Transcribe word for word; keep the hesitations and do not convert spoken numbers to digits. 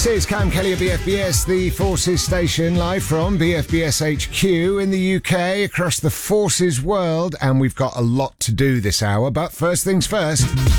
This is Cam Kelly of B F B S, the Forces station, live from B F B S H Q in the U K, across the Forces world, and we've got a lot to do this hour, but first things first.